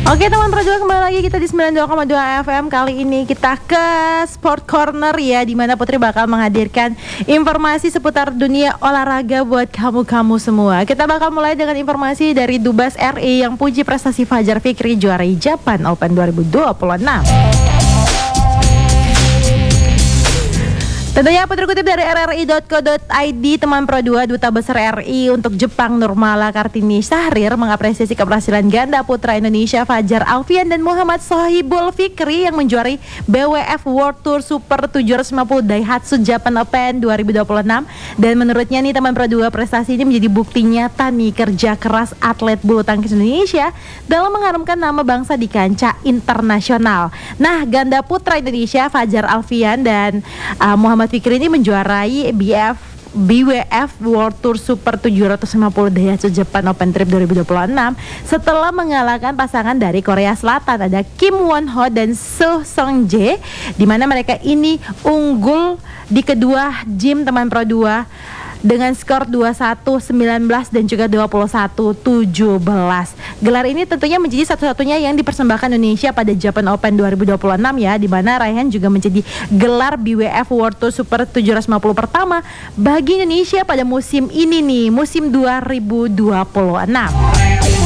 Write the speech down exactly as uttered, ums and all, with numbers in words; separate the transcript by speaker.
Speaker 1: Oke teman Pro dua, kembali lagi kita di sembilan puluh dua koma dua F M. Kali ini kita ke Sport Corner ya, dimana Putri bakal menghadirkan informasi seputar dunia olahraga buat kamu-kamu semua. Kita bakal mulai dengan informasi dari Dubas R I yang puji prestasi Fajar Fikri juarai Japan Open dua ribu dua puluh enam. Tentunya Putri kutip dari r r i dot co dot i d, teman Pro dua, Duta Besar R I untuk Jepang Nurmala Kartini Syahrir mengapresiasi keberhasilan ganda putra Indonesia Fajar Alfian dan Muhammad Sohibul Fikri yang menjuarai B W F World Tour Super tujuh ratus lima puluh Daihatsu Japan Open dua ribu dua puluh enam. Dan menurutnya nih teman Pro dua, prestasi ini menjadi bukti nyata nih kerja keras atlet bulu tangkis Indonesia dalam mengharumkan nama bangsa di kancah internasional. Nah, ganda putra Indonesia Fajar Alfian dan uh, Muhammad Fikri ini menjuarai B F B W F World Tour Super tujuh ratus lima puluh Daihatsu Japan Open Trip dua ribu dua puluh enam setelah mengalahkan pasangan dari Korea Selatan, ada Kim Won Ho dan Seo Sung Jae, di mana mereka ini unggul di kedua gym teman Pro dua dengan skor dua puluh satu sembilan belas dan juga dua puluh satu tujuh belas. Gelar ini tentunya menjadi satu-satunya yang dipersembahkan Indonesia pada Japan Open dua ribu dua puluh enam ya, di mana raihan juga menjadi gelar B W F World Tour Super tujuh ratus lima puluh pertama bagi Indonesia pada musim ini nih, musim dua ribu dua puluh enam.